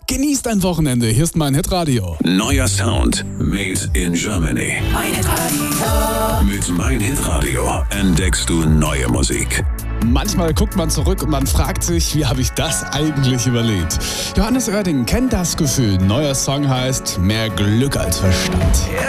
Genießt ein Wochenende. Hier ist mein Hitradio. Neuer Sound made in Germany. Mein Hitradio. Mit Mein Hitradio entdeckst du neue Musik. Manchmal guckt man zurück und man fragt sich, wie habe ich das eigentlich überlebt? Johannes Oerding kennt das Gefühl. Neuer Song heißt Mehr Glück als Verstand.